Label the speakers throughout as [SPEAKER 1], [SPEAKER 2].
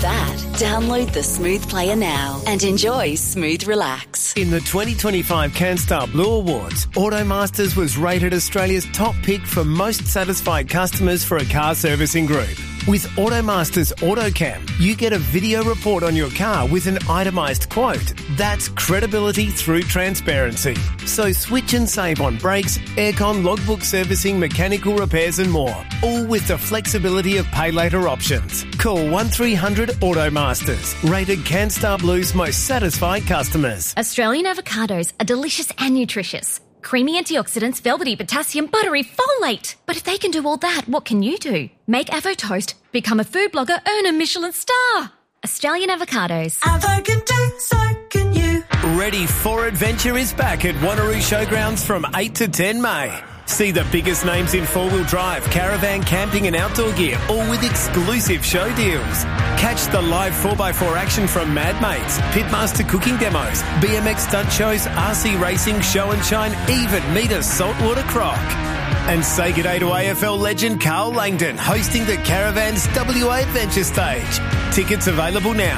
[SPEAKER 1] that, download the Smooth Player now and enjoy Smooth Relax.
[SPEAKER 2] In the 2025 CanStar Blue Awards, Automasters was rated Australia's top pick for most satisfied customers for a car servicing group. With Automasters AutoCam, you get a video report on your car with an itemised quote. That's credibility through transparency. So switch and save on brakes, aircon, logbook servicing, mechanical repairs and more. All with the flexibility of pay later options. Call 1300 Automasters. Rated CanStar Blue's most satisfied customers.
[SPEAKER 3] Australian avocados are delicious and nutritious. Creamy antioxidants, velvety potassium, buttery folate. But if they can do all that, what can you do? Make Avo Toast, become a food blogger, earn a Michelin star. Australian avocados.
[SPEAKER 4] Avo can do, so can you.
[SPEAKER 2] Ready for Adventure is back at Wanneroo Showgrounds from 8 to 10 May. See the biggest names in four-wheel drive, caravan, camping and outdoor gear, all with exclusive show deals. Catch the live 4x4 action from Mad Mates, Pitmaster cooking demos, BMX stunt shows, RC racing, show and shine, even meet a saltwater croc. And say g'day to AFL legend Carl Langdon, hosting the Caravans WA Adventure Stage. Tickets available now.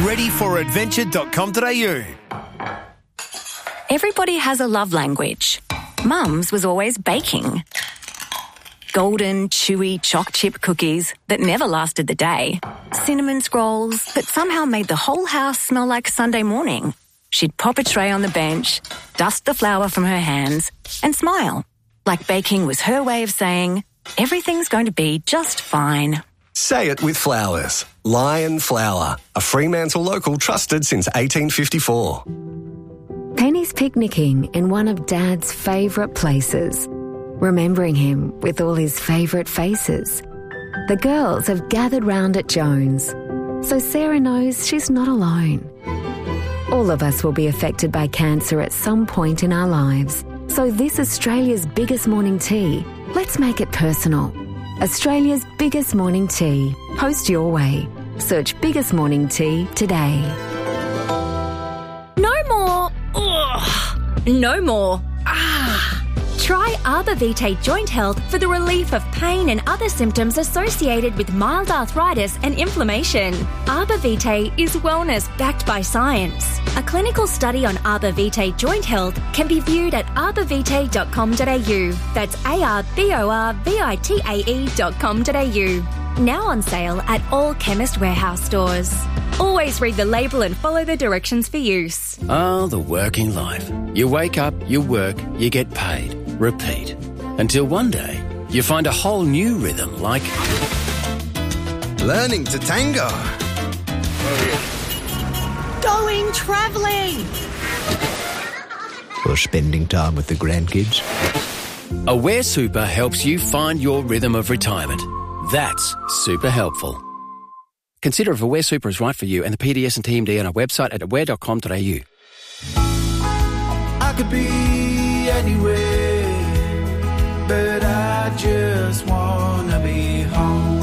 [SPEAKER 2] readyforadventure.com.au.
[SPEAKER 5] Everybody has a love language. Mum's was always baking. Golden, chewy choc chip cookies that never lasted the day. Cinnamon scrolls that somehow made the whole house smell like Sunday morning. She'd pop a tray on the bench, dust the flour from her hands, and smile. Like baking was her way of saying, everything's going to be just fine.
[SPEAKER 6] Say it with flowers. Lion Flour, a Fremantle local trusted since 1854.
[SPEAKER 7] Penny's picnicking in one of Dad's favourite places, remembering him with all his favourite faces. The girls have gathered round at Jones, so Sarah knows she's not alone. All of us will be affected by cancer at some point in our lives, so this Australia's biggest morning tea, let's make it personal. Australia's biggest morning tea. Post your way. Search Biggest Morning Tea today.
[SPEAKER 3] No more. Ugh. No more. Try Arbor Vitae Joint Health for the relief of pain and other symptoms associated with mild arthritis and inflammation. Arbor Vitae is wellness backed by science. A clinical study on Arbor Vitae Joint Health can be viewed at arborvitae.com.au. That's arborvitae.com.au. Now on sale at all Chemist Warehouse stores. Always read the label and follow the directions for use.
[SPEAKER 8] The working life. You wake up, you work, you get paid. Repeat. Until one day, you find a whole new rhythm like
[SPEAKER 9] learning to tango.
[SPEAKER 4] Going travelling.
[SPEAKER 9] Or spending time with the grandkids.
[SPEAKER 8] Aware Super helps you find your rhythm of retirement. That's super helpful. Consider if Aware Super is right for you and the PDS and TMD on our website at aware.com.au.
[SPEAKER 10] I could be anywhere, but I just want to be home.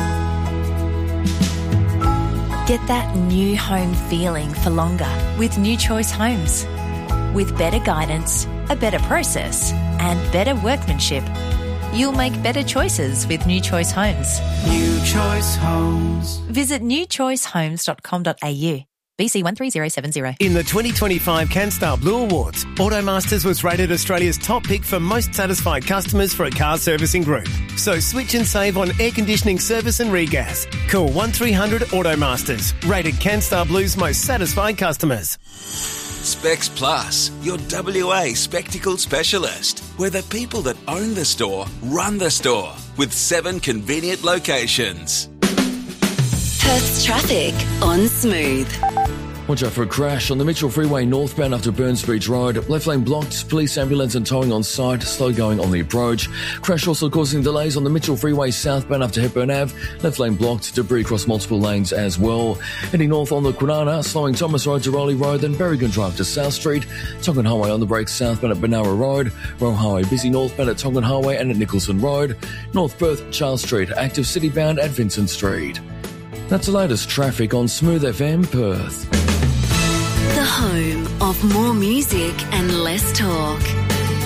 [SPEAKER 11] Get that new home feeling for longer with New Choice Homes. With better guidance, a better process, and better workmanship, you'll make better choices with New Choice Homes.
[SPEAKER 10] New Choice Homes.
[SPEAKER 11] Visit newchoicehomes.com.au. BC 13070.
[SPEAKER 2] In the 2025 CanStar Blue Awards, Automasters was rated Australia's top pick for most satisfied customers for a car servicing group. So switch and save on air conditioning service and regas. Call 1300 Automasters. Rated CanStar Blue's most satisfied customers.
[SPEAKER 12] Specs Plus, your WA spectacle specialist. We're the people that own the store, run the store, with 7 convenient locations.
[SPEAKER 1] Perth's traffic on Smooth.
[SPEAKER 13] Watch out for a crash on the Mitchell Freeway northbound after Burns Beach Road. Left lane blocked, police, ambulance and towing on site, slow going on the approach. Crash also causing delays on the Mitchell Freeway southbound after Hepburn Ave. Left lane blocked, debris across multiple lanes as well. Heading north on the Kwinana, slowing Thomas Road to Rowley Road, then Berrigan Drive to South Street. Tongan Highway on the brakes southbound at Benara Road. Roe Highway busy northbound at Tongan Highway and at Nicholson Road. North Perth, Charles Street, active citybound at Vincent Street. That's the latest traffic on Smooth FM Perth.
[SPEAKER 1] The home of more music and less talk.